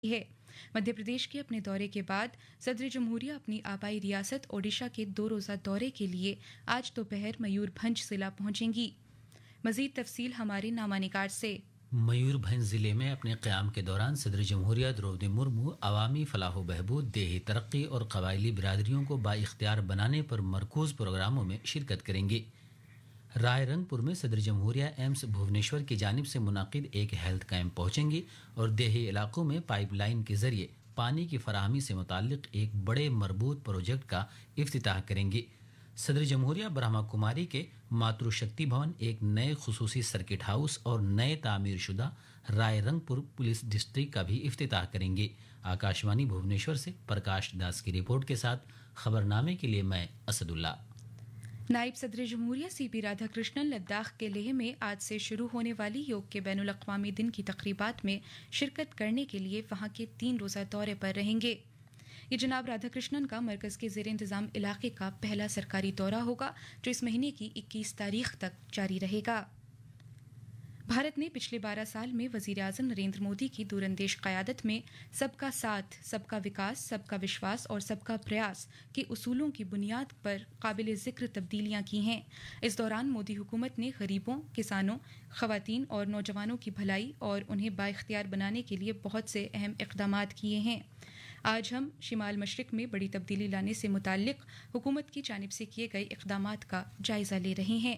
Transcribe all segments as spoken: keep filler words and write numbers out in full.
है। मध्य प्रदेश के अपने दौरे के बाद सदर जमहूरिया अपनी आबाई रियासत ओडिशा के दो रोज़ा दौरे के लिए आज दोपहर मयूरभंज जिला पहुंचेंगी। मजीद तफसील हमारे नामानिकार से। मयूरभंज जिले में अपने क़याम के दौरान सदर जमहूरिया द्रौपदी मुर्मू अवामी फलाह बहबूद, देही तरक्की और कबायली बिरादरियों को बाइख्तियार बनाने पर मरकूज़ प्रोग्रामों में शिरकत करेंगे। रायरंगपुर में सदर जमहूरिया एम्स भुवनेश्वर की जानिब से मुनाकिद एक हेल्थ कैंप पहुंचेंगी और देही इलाकों में पाइपलाइन के जरिए पानी की फराहमी से मुताल्लिक एक बड़े मरबूत प्रोजेक्ट का इफ्तिताह करेंगी। सदर जमहूरिया ब्रह्मा कुमारी के मातृशक्ति भवन, एक नए खुसूसी सर्किट हाउस और नए तामीर शुदा रायरंगपुर पुलिस डिस्ट्रिक्ट का भी इफ्तिताह करेंगे। आकाशवाणी भुवनेश्वर से प्रकाश दास की रिपोर्ट के साथ खबरनामे के लिए मैं असदुल्ला। नायब सदर जमहूरिया सी पी राधाकृष्णन लद्दाख के लेह में आज से शुरू होने वाली योग के बैनुल अक़वामी दिन की तक़रीबात में शिरकत करने के लिए वहां के तीन रोज़ा दौरे पर रहेंगे। ये जनाब राधाकृष्णन का मरकज़ के ज़ेर इंतज़ाम इलाके का पहला सरकारी दौरा होगा जो इस महीने की इक्कीस तारीख तक जारी रहेगा। भारत ने पिछले बारह साल में वज़ीर आज़म नरेंद्र मोदी की दूरंदेश क़यादत में सबका साथ, सबका विकास, सबका विश्वास और सबका प्रयास के उसूलों की बुनियाद पर काबिल ज़िक्र तब्दीलियां की हैं। इस दौरान मोदी हुकूमत ने गरीबों, किसानों, ख़वातीन और नौजवानों की भलाई और उन्हें बाइख्तियार बनाने के लिए बहुत से अहम इक़दामात किए हैं। आज हम शिमाल मशरिक़ में बड़ी तब्दीली लाने से मुताल्लिक़ हुकूमत की जानिब से किए गए इक़दामात का जायज़ा ले रहे हैं।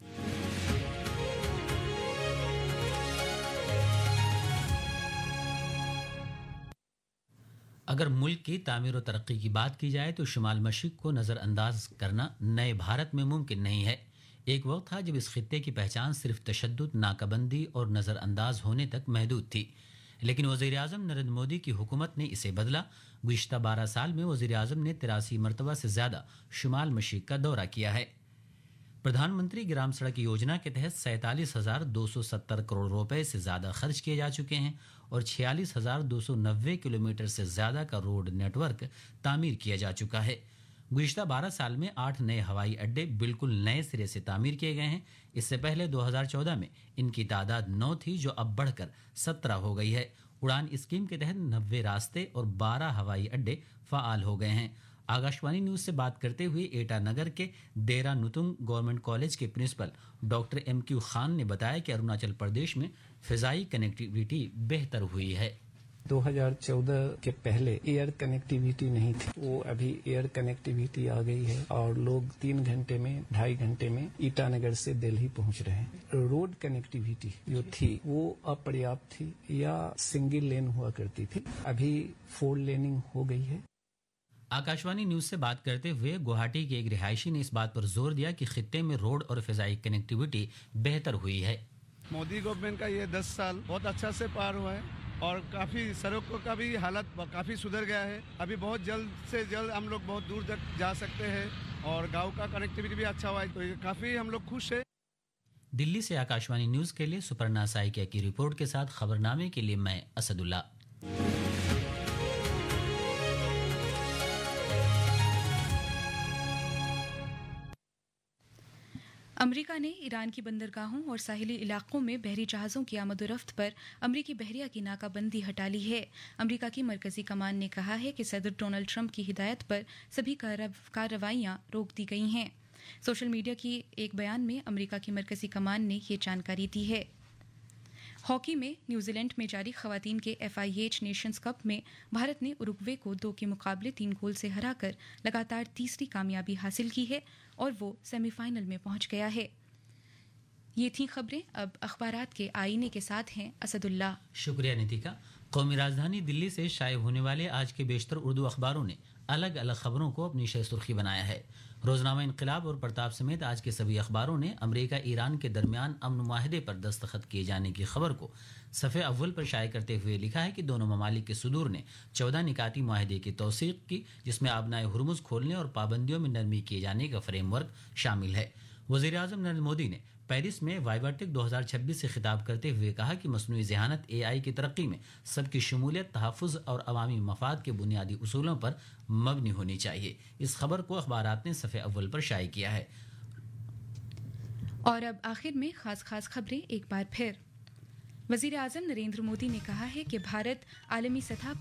अगर मुल्क की तामीर और तरक्की की बात की जाए तो शिमाल मशरिक़ को नज़रअंदाज करना नए भारत में मुमकिन नहीं है। एक वक्त था जब इस खित्ते की पहचान सिर्फ तशद्दुद, नाकाबंदी और नज़रअंदाज होने तक महदूद थी, लेकिन वज़ीर आज़म नरेंद्र मोदी की हुकूमत ने इसे बदला। गुज़िश्ता बारह साल में वज़ीर आज़म ने तिरासी मरतबा से ज़्यादा शिमाल मशरिक़ का दौरा किया है। प्रधानमंत्री ग्राम सड़क योजना के तहत सैंतालीस हज़ार दो सौ सत्तर करोड़ रुपए से ज़्यादा खर्च किए जा चुके हैं और छियालीस हज़ार दो सौ नब्बे किलोमीटर से ज़्यादा का रोड नेटवर्क तामीर किया जा चुका है। गुज़िश्ता बारह साल में आठ नए हवाई अड्डे बिल्कुल नए सिरे से तामीर किए गए हैं। इससे पहले दो हज़ार चौदह में इनकी तादाद नौ थी, जो अब बढ़कर सत्रह हो गई है। उड़ान स्कीम के तहत नब्बे रास्ते और बारह हवाई अड्डे फ़ाल हो गए हैं। आकाशवाणी न्यूज़ से बात करते हुए एटा नगर के देरा नुतुंग गवर्नमेंट कॉलेज के principal doctor M Q Khan ने बताया कि अरुणाचल प्रदेश में फ़िज़ाई कनेक्टिविटी बेहतर हुई है। दो हज़ार चौदह के पहले एयर कनेक्टिविटी नहीं थी, वो अभी एयर कनेक्टिविटी आ गई है और लोग तीन घंटे में, ढाई घंटे में ईटानगर से दिल्ली पहुंच रहे हैं। रोड कनेक्टिविटी जो थी वो अपर्याप्त थी या सिंगल लेन हुआ करती थी, अभी फोर लेनिंग हो गई है। आकाशवाणी न्यूज से बात करते हुए गुवाहाटी के एक रिहायशी ने इस बात पर जोर दिया कि खित्ते में रोड और फिजाई कनेक्टिविटी बेहतर हुई है। मोदी गवर्नमेंट का ये दस साल बहुत अच्छा से पार हुआ है और काफी सड़कों का भी हालत काफी सुधर गया है। अभी बहुत जल्द से जल्द हम लोग बहुत दूर तक जा सकते हैं और गांव का कनेक्टिविटी भी अच्छा हुआ है, तो ये काफी हम लोग खुश है। दिल्ली से आकाशवाणी न्यूज के लिए सुपर्णा साइकिया की रिपोर्ट के साथ खबरनामे के लिए मैं असदुल्ला। अमरीका ने ईरान की बंदरगाहों और साहिली इलाकों में बहरी जहाज़ों की आमदोरफ्त पर अमरीकी बहरिया की नाकाबंदी हटा ली है। अमरीका की मरकजी कमान ने कहा है कि सदर डोनाल्ड ट्रंप की हिदायत पर सभी कार्रवाइयां रोक दी गई हैं। सोशल मीडिया की एक बयान में अमरीका की मरकजी कमान ने ये जानकारी दी है। हॉकी में न्यूजीलैंड में जारी खवातीन के F I H Nations cup में भारत ने उरुग्वे को दो के मुकाबले तीन गोल से हराकर लगातार तीसरी कामयाबी हासिल की है और वो सेमीफाइनल में पहुंच गया है। ये थी खबरें। अब अखबारात के आईने के साथ हैं असदुल्ला। शुक्रिया नितिका। कौमी राजधानी दिल्ली से शाये होने वाले आज के बेशतर उर्दू अखबारों ने अलग अलग खबरों को अपनी शह सुर्खी बनाया है। रोजनामा इनकलाब और प्रताप समेत आज के सभी अखबारों ने अमेरिका ईरान के दरमियान अमन मुआहदे पर दस्तखत किए जाने की खबर को सफ़े अव्वल पर शाये करते हुए लिखा है कि दोनों ममालिक के सुदूर ने चौदह निकाती मुआहदे की तौसीक की, जिसमें आबनाए हुर्मुज़ खोलने और पाबंदियों में नरमी किए जाने का फ्रेमवर्क शामिल है। वज़ीर आज़म नरेंद्र मोदी ने पेरिस में वाइवाटेक दो हज़ार छब्बीस से खिताब करते हुए कहा कि मसनूई ज़हानत ए आई की तरक्की में सबकी शमूलियत, तहफ़्फ़ुज़ और अवामी मफाद के बुनियादी उसूलों पर मबनी होनी चाहिए। इस खबर को अखबारात ने सफ़े अव्वल पर शाये किया है। और अब आखिर में खास खास खबरें एक बार फिर। वज़ीर आज़म नरेंद्र मोदी ने कहा है कि भारत आलमी सतह